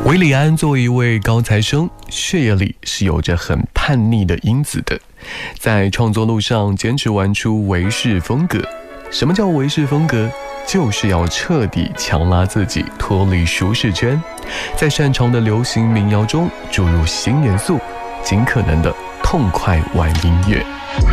韦礼安作为一位高材生，血液里是有着很叛逆的因子的，在创作路上坚持玩出韦氏风格。什么叫韦氏风格？就是要彻底强拉自己脱离舒适圈，在擅长的流行民谣中注入新元素，尽可能的痛快玩音乐。